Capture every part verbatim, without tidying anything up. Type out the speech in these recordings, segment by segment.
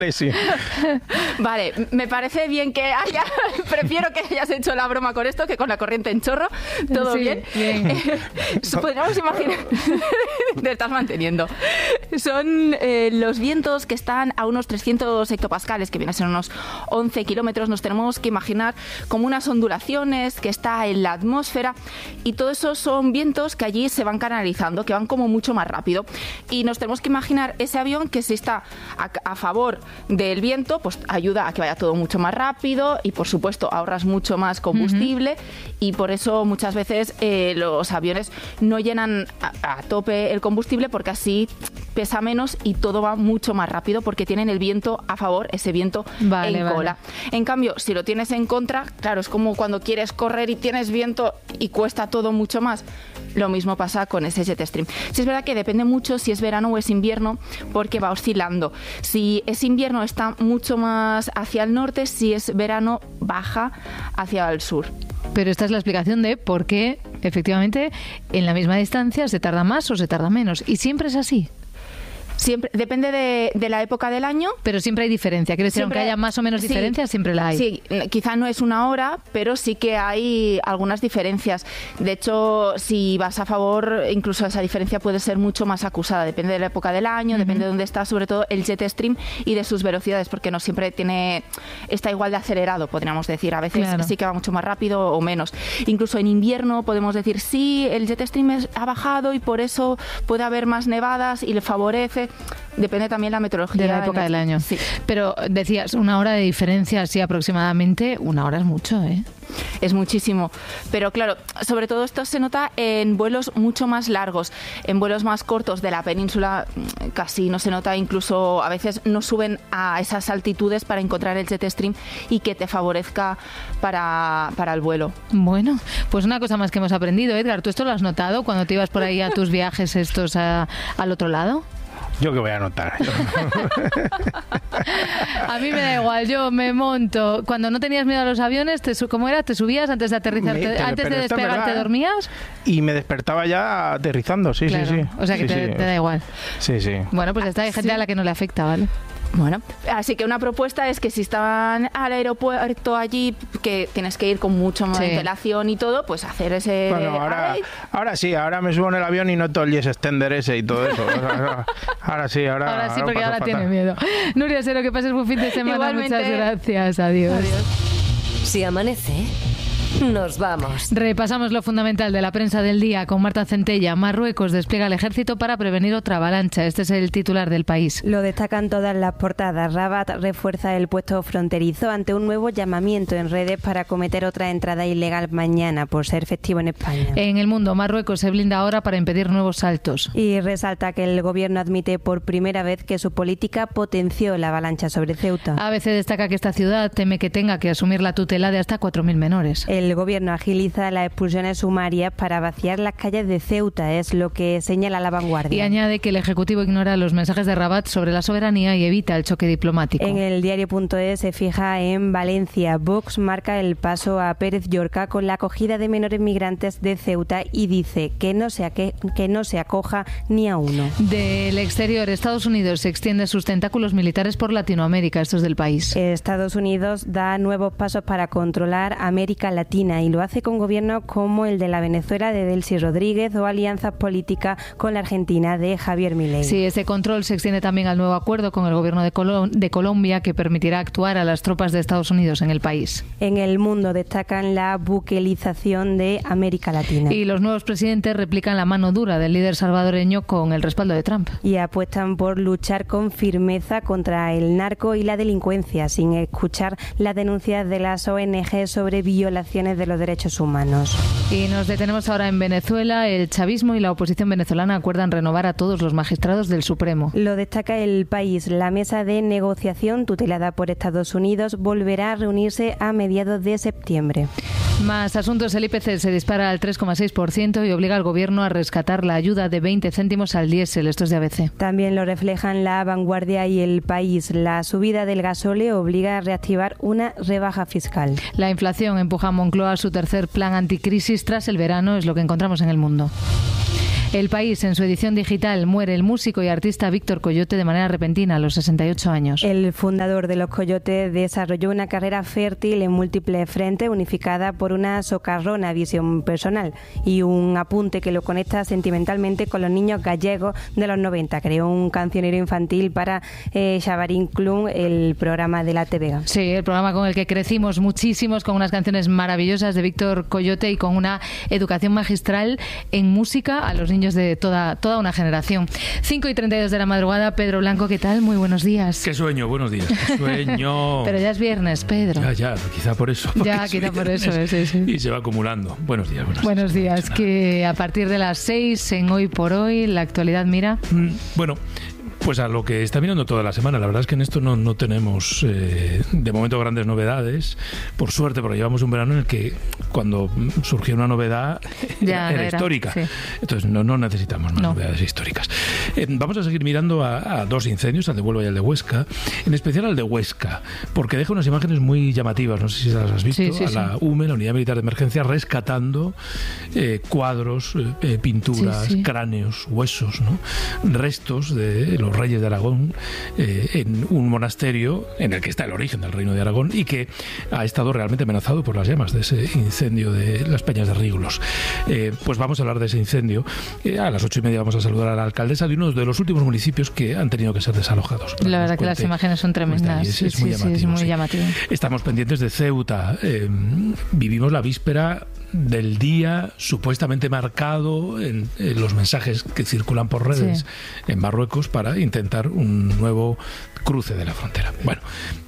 Sí. Vale, me parece bien que haya, prefiero que hayas hecho la broma con esto que con la corriente en chorro, todo sí, bien. bien. Podríamos imaginar, te estás manteniendo. Son eh, los vientos que están a unos trescientos hectopascales, que vienen a ser unos once kilómetros, nos tenemos que imaginar como unas ondulaciones que está en la atmósfera, y todo eso son vientos que allí se van canalizando, que van como mucho más rápido, y nos tenemos que imaginar ese avión que si está a, a favor del viento, pues ayuda a que vaya todo mucho más rápido y por supuesto ahorras mucho más combustible. Uh-huh. Y por eso muchas veces eh, los aviones no llenan a, a tope el combustible, porque así pesa menos y todo va mucho más rápido porque tienen el viento a favor, ese viento vale, en cola. Vale. En cambio, si lo tienes en contra, claro, es como cuando quieres correr y tienes viento y cuesta todo mucho más. Lo mismo pasa con ese Jetstream. Sí, es verdad que depende mucho si es verano o es invierno, porque va oscilando. Si es invierno está mucho más hacia el norte, si es verano baja hacia el sur. Pero esta es la explicación de por qué, efectivamente, en la misma distancia se tarda más o se tarda menos. ¿Y siempre es así? Siempre, depende de, de la época del año. Pero siempre hay diferencia. Quiero decir, siempre, aunque haya más o menos diferencia, sí, siempre la hay. Sí, quizá no es una hora, pero sí que hay algunas diferencias. De hecho, si vas a favor, incluso esa diferencia puede ser mucho más acusada. Depende de la época del año, uh-huh. depende de dónde está, sobre todo el Jetstream y de sus velocidades, porque no siempre tiene está igual de acelerado, podríamos decir. A veces claro. sí que va mucho más rápido o menos. Incluso en invierno podemos decir, sí, el Jetstream es, ha bajado y por eso puede haber más nevadas y le favorece. Depende también la meteorología. De la época del año. Sí. Pero decías, una hora de diferencia, así aproximadamente, una hora es mucho, ¿eh? Es muchísimo. Pero claro, sobre todo esto se nota en vuelos mucho más largos. En vuelos más cortos de la península casi no se nota, incluso a veces no suben a esas altitudes para encontrar el Jetstream y que te favorezca para, para el vuelo. Bueno, pues una cosa más que hemos aprendido, Edgar. ¿Tú esto lo has notado cuando te ibas por ahí a tus viajes estos a, al otro lado? Yo que voy a anotar. A mí me da igual, yo me monto. Cuando no tenías miedo a los aviones, te, ¿cómo era? ¿Te subías antes de aterrizar? Me, te, antes de despegar, ¿te dormías? Y me despertaba ya aterrizando, sí, claro. sí, sí. O sea que sí, te, sí. te da igual. Sí, sí. Bueno, pues esta hay gente sí. a la que no le afecta, ¿vale? Bueno, así que una propuesta es que si están al aeropuerto allí, que tienes que ir con mucho más sí. antelación y todo, pues hacer ese... Bueno, ahora, ahora sí, ahora me subo en el avión y noto el yes extender ese y todo eso. Ahora, ahora sí, ahora... Ahora sí, ahora porque ahora fatal. Tiene miedo. Nuria, espero que pases buen fin de semana. Igualmente. Muchas gracias. Adiós. Adiós. Si amanece, nos vamos. Repasamos lo fundamental de la prensa del día con Marta Centella. Marruecos despliega el ejército para prevenir otra avalancha. Este es el titular del País. Lo destacan todas las portadas. Rabat refuerza el puesto fronterizo ante un nuevo llamamiento en redes para cometer otra entrada ilegal mañana por ser festivo en España. En El Mundo, Marruecos se blinda ahora para impedir nuevos saltos. Y resalta que el gobierno admite por primera vez que su política potenció la avalancha sobre Ceuta. A B C destaca que esta ciudad teme que tenga que asumir la tutela de hasta cuatro mil menores. El gobierno agiliza las expulsiones sumarias para vaciar las calles de Ceuta, es lo que señala La Vanguardia. Y añade que el Ejecutivo ignora los mensajes de Rabat sobre la soberanía y evita el choque diplomático. En el diario.es se fija en Valencia. Vox marca el paso a Pérez Llorca con la acogida de menores migrantes de Ceuta y dice que no se, aque- que no se acoja ni a uno. Del exterior, Estados Unidos extiende sus tentáculos militares por Latinoamérica. Esto es del País. Estados Unidos da nuevos pasos para controlar América Latina y lo hace con gobiernos como el de la Venezuela de Delcy Rodríguez o alianzas políticas con la Argentina de Javier Milei. Sí, ese control se extiende también al nuevo acuerdo con el gobierno de, Colo- de Colombia que permitirá actuar a las tropas de Estados Unidos en el país. En El Mundo destacan la buquelización de América Latina. Y los nuevos presidentes replican la mano dura del líder salvadoreño con el respaldo de Trump. Y apuestan por luchar con firmeza contra el narco y la delincuencia, sin escuchar las denuncias de las O N G sobre violaciones de los derechos humanos. Y nos detenemos ahora en Venezuela. El chavismo y la oposición venezolana acuerdan renovar a todos los magistrados del Supremo. Lo destaca El País. La mesa de negociación tutelada por Estados Unidos volverá a reunirse a mediados de septiembre. Más asuntos. El I P C se dispara al tres coma seis por ciento y obliga al gobierno a rescatar la ayuda de veinte céntimos al diésel. Esto es de A B C. También lo reflejan La Vanguardia y El País. La subida del gasóleo obliga a reactivar una rebaja fiscal. La inflación empuja a Moncloa a su tercer plan anticrisis tras el verano, es lo que encontramos en El Mundo. El País, en su edición digital, muere el músico y artista Víctor Coyote de manera repentina a los sesenta y ocho años. El fundador de Los Coyotes desarrolló una carrera fértil en múltiples frentes, unificada por una socarrona visión personal y un apunte que lo conecta sentimentalmente con los niños gallegos de los noventa. Creó un cancionero infantil para eh, Xabarín Club, el programa de la T V. Sí, el programa con el que crecimos muchísimos, con unas canciones maravillosas de Víctor Coyote y con una educación magistral en música a los niños de toda, toda una generación. cinco y treinta y dos de la madrugada. Pedro Blanco, ¿qué tal? Muy buenos días. Qué sueño, buenos días. Qué sueño. Pero ya es viernes, Pedro. Ya, ya, quizá por eso. Ya, quizá por eso, sí, sí. Y se va acumulando. Buenos días, buenos, buenos días. días. Que a partir de las seis, en Hoy por Hoy, la actualidad mira. Mm, bueno. Pues a lo que está mirando toda la semana. La verdad es que en esto no, no tenemos eh, de momento grandes novedades, por suerte, porque llevamos un verano en el que cuando surgió una novedad ya, era, era histórica. Sí. Entonces no, no necesitamos más no. novedades históricas. Eh, vamos a seguir mirando a, a dos incendios, al de Huelva y al de Huesca, en especial al de Huesca, porque deja unas imágenes muy llamativas, no sé si las has visto, sí, sí, a sí. la U M E, la Unidad Militar de Emergencia, rescatando eh, cuadros, eh, pinturas, sí, sí. cráneos, huesos, ¿no? Restos de los reyes de Aragón eh, en un monasterio en el que está el origen del reino de Aragón y que ha estado realmente amenazado por las llamas de ese incendio de las Peñas de Rígulos. Eh, pues vamos a hablar de ese incendio. Eh, a las ocho y media vamos a saludar a la alcaldesa de uno de los últimos municipios que han tenido que ser desalojados. La verdad que las imágenes son tremendas. Es, es sí, muy sí, llamativo, sí, es muy sí. llamativo. Estamos pendientes de Ceuta. Eh, vivimos la víspera del día supuestamente marcado en, en los mensajes que circulan por redes sí. en Marruecos para intentar un nuevo cruce de la frontera. Bueno,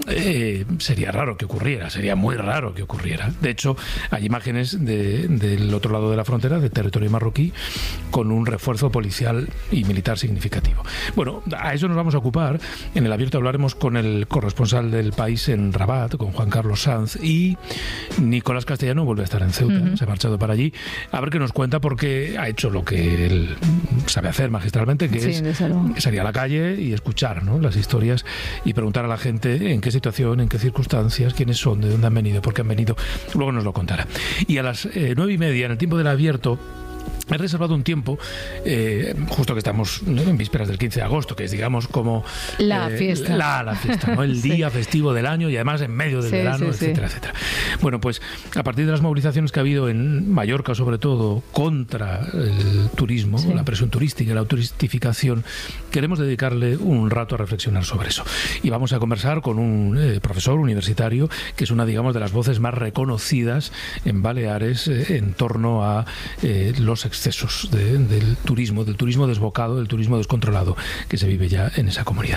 eh, sería raro que ocurriera, sería muy raro que ocurriera. De hecho, hay imágenes de, del otro lado de la frontera, de territorio marroquí, con un refuerzo policial y militar significativo. Bueno, a eso nos vamos a ocupar. En el abierto hablaremos con el corresponsal del País en Rabat, con Juan Carlos Sanz, y Nicolás Castellano vuelve a estar en Ceuta, uh-huh. se ha marchado para allí, a ver qué nos cuenta, porque ha hecho lo que él sabe hacer magistralmente, que sí, es salir a la calle y escuchar, ¿no?, las historias y preguntar a la gente en qué situación, en qué circunstancias, quiénes son, de dónde han venido, por qué han venido. Luego nos lo contará. Y a las eh, nueve y media, en el tiempo del abierto, he reservado un tiempo, eh, justo que estamos, ¿no?, en vísperas del quince de agosto, que es, digamos, como la eh, fiesta, la, la fiesta, ¿no?, el sí. día festivo del año, y además en medio del sí, verano, sí, etcétera, sí. etcétera. Bueno, pues a partir de las movilizaciones que ha habido en Mallorca, sobre todo, contra el turismo, sí. la presión turística, la turistificación, queremos dedicarle un rato a reflexionar sobre eso. Y vamos a conversar con un eh, profesor universitario, que es una, digamos, de las voces más reconocidas en Baleares eh, en torno a eh, los excesos de, del turismo, del turismo desbocado, del turismo descontrolado que se vive ya en esa comunidad.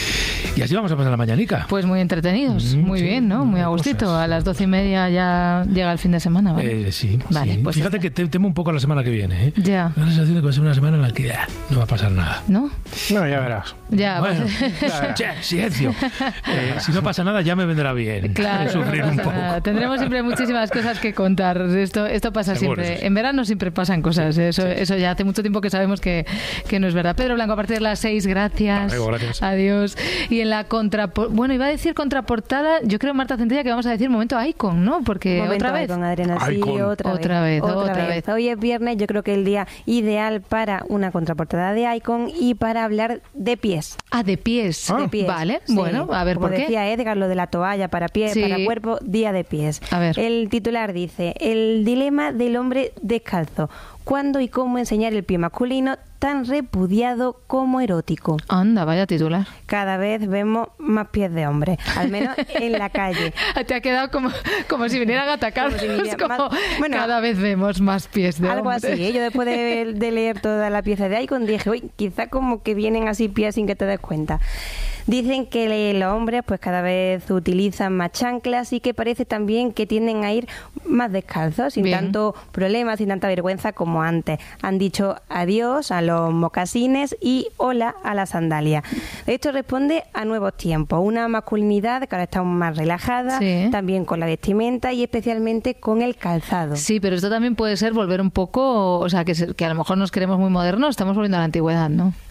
Y así vamos a pasar la mañanica. Pues muy entretenidos, mm, muy sí, bien, ¿no? Muy a gustito. Cosas. A las doce y media ya llega el fin de semana, ¿vale? Eh, sí, vale, sí. Pues fíjate está. que te, temo un poco la semana que viene, ¿eh? Ya. Me da la sensación de que va a ser una semana en la que ah, no va a pasar nada. ¿No? No, ya verás. Ya, bueno, pues... che, silencio. Eh, si no pasa nada, ya me vendrá bien. Claro, sufrir no un poco. Nada. Tendremos siempre muchísimas cosas que contar. Esto, esto pasa Seguro, siempre. sí. En verano siempre pasan cosas. Sí, eso, sí. eso ya hace mucho tiempo que sabemos que, que no es verdad. Pedro Blanco, a partir de las seis, gracias. Luego, gracias. Adiós. Y en la contra, bueno, iba a decir contraportada, yo creo, Marta Centella, que vamos a decir momento Icon, ¿no? Porque momento otra vez. Icon, Adriana, sí, Icon. otra, otra vez. vez. Otra, otra vez. vez. Hoy es viernes, yo creo que el día ideal para una contraportada de Icon y para hablar de pies. Ah, de pies. Ah. De pies. Vale, sí. bueno, a ver, Como ¿por qué? decía Edgar, lo de la toalla para pies, sí. para cuerpo, día de pies. A ver. El titular dice: el dilema del hombre descalzo. ¿Cuándo y cómo enseñar el pie masculino tan repudiado como erótico? Anda, vaya titular. Cada vez vemos más pies de hombre, al menos en la calle. Te ha quedado como, como si vinieran a atacarnos. Como si viniera, como más, bueno, cada vez vemos más pies de algo hombre. Algo así, ¿eh? Yo después de, de leer toda la pieza de Icon dije, uy, quizá como que vienen así pies sin que te des cuenta. Dicen que los hombres pues cada vez utilizan más chanclas y que parece también que tienden a ir más descalzos, sin Bien. tanto problema, sin tanta vergüenza como antes. Han dicho adiós a los mocasines y hola a la sandalia. Esto responde a nuevos tiempos, una masculinidad que ahora está más relajada, sí. también con la vestimenta y especialmente con el calzado. Sí, pero esto también puede ser volver un poco, o sea, que, que a lo mejor nos queremos muy modernos, estamos volviendo a la antigüedad, ¿no?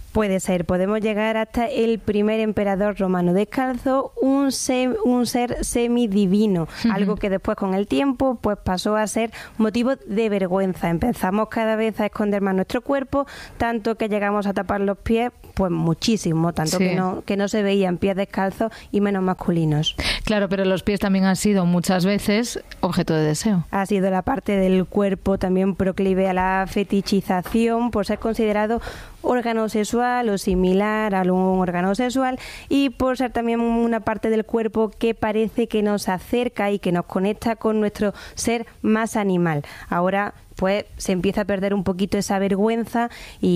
Puede ser, podemos llegar hasta el primer emperador romano descalzo, un, se, un ser semidivino, uh-huh. algo que después con el tiempo pues pasó a ser motivo de vergüenza. Empezamos cada vez a esconder más nuestro cuerpo, tanto que llegamos a tapar los pies, pues muchísimo, tanto sí. que, no, que no se veían pies descalzos y menos masculinos. Claro, pero los pies también han sido muchas veces objeto de deseo. Ha sido la parte del cuerpo también proclive a la fetichización por ser considerado órgano sexual o similar a un órgano sexual, y por ser también una parte del cuerpo que parece que nos acerca y que nos conecta con nuestro ser más animal. Ahora pues se empieza a perder un poquito esa vergüenza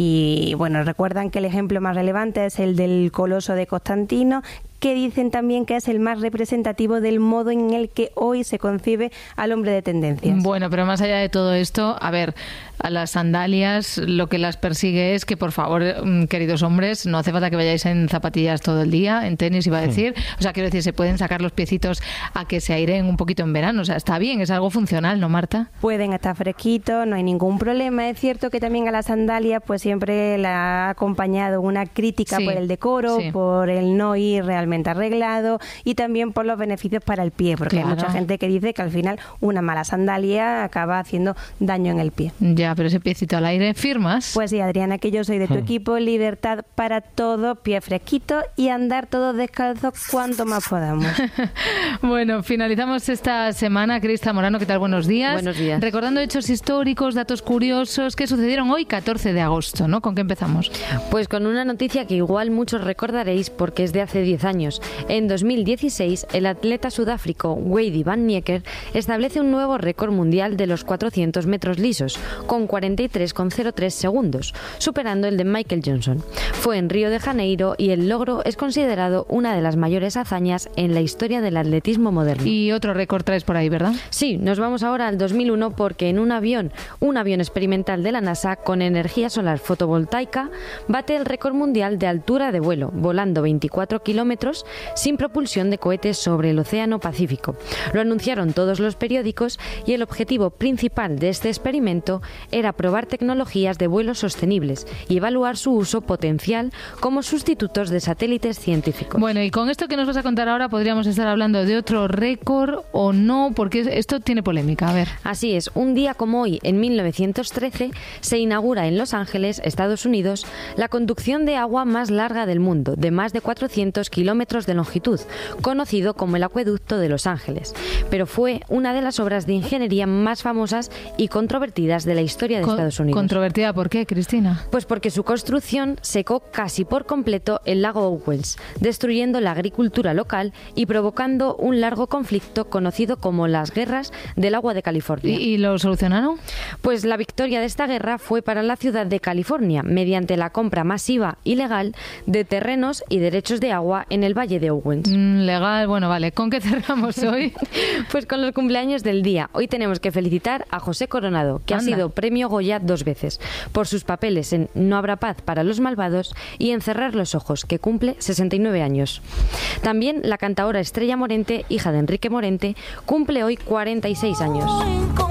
y bueno, recuerdan que el ejemplo más relevante es el del Coloso de Constantino, que dicen también que es el más representativo del modo en el que hoy se concibe al hombre de tendencias. Bueno, pero más allá de todo esto, a ver, a las sandalias lo que las persigue es que, por favor, queridos hombres, no hace falta que vayáis en zapatillas todo el día, en tenis iba a decir, sí. o sea, quiero decir, se pueden sacar los piecitos a que se aireen un poquito en verano, o sea, está bien, es algo funcional, ¿no, Marta? Pueden estar fresquitos, no hay ningún problema. Es cierto que también a las sandalias pues siempre la ha acompañado una crítica sí. por el decoro, sí. por el no ir realmente arreglado y también por los beneficios para el pie, porque claro. hay mucha gente que dice que al final una mala sandalia acaba haciendo daño en el pie. Ya, pero ese piecito al aire, ¿firmas? Pues sí, Adriana, que yo soy de tu equipo, libertad para todo, pie fresquito y andar todos descalzos cuanto más podamos. Bueno, finalizamos esta semana. Crista Morano, ¿qué tal? Buenos días. Buenos días. Recordando hechos históricos, datos curiosos que sucedieron hoy, catorce de agosto, ¿no? ¿Con qué empezamos? Pues con una noticia que igual muchos recordaréis porque es de hace diez años. En dos mil dieciséis, el atleta sudáfrico Wady van Niekerk establece un nuevo récord mundial de los cuatrocientos metros lisos, con cuarenta y tres coma cero tres segundos, superando el de Michael Johnson. Fue en Río de Janeiro y el logro es considerado una de las mayores hazañas en la historia del atletismo moderno. Y otro récord traes por ahí, ¿verdad? Sí, nos vamos ahora al dos mil uno porque en un avión, un avión experimental de la NASA con energía solar fotovoltaica, bate el récord mundial de altura de vuelo, volando veinticuatro kilómetros sin propulsión de cohetes sobre el Océano Pacífico. Lo anunciaron todos los periódicos y el objetivo principal de este experimento era probar tecnologías de vuelos sostenibles y evaluar su uso potencial como sustitutos de satélites científicos. Bueno, y con esto que nos vas a contar ahora podríamos estar hablando de otro récord o no, porque esto tiene polémica. A ver. Así es, un día como hoy, en mil novecientos trece, se inaugura en Los Ángeles, Estados Unidos, la conducción de agua más larga del mundo, de más de cuatrocientos kilómetros de longitud, conocido como el Acueducto de Los Ángeles. Pero fue una de las obras de ingeniería más famosas y controvertidas de la historia de Con, Estados Unidos. ¿Controvertida por qué, Cristina? Pues porque su construcción secó casi por completo el lago Owens, destruyendo la agricultura local y provocando un largo conflicto conocido como las Guerras del Agua de California. ¿Y, y lo solucionaron? Pues la victoria de esta guerra fue para la ciudad de California, mediante la compra masiva y legal de terrenos y derechos de agua en el Valle de Owens. Mm, legal, bueno, vale. ¿Con qué cerramos hoy? Pues con los cumpleaños del día. Hoy tenemos que felicitar a José Coronado, que Anda. ha sido premio Goya dos veces, por sus papeles en No habrá paz para los malvados y en Cerrar los ojos, que cumple sesenta y nueve años. También la cantaora Estrella Morente, hija de Enrique Morente, cumple hoy cuarenta y seis años.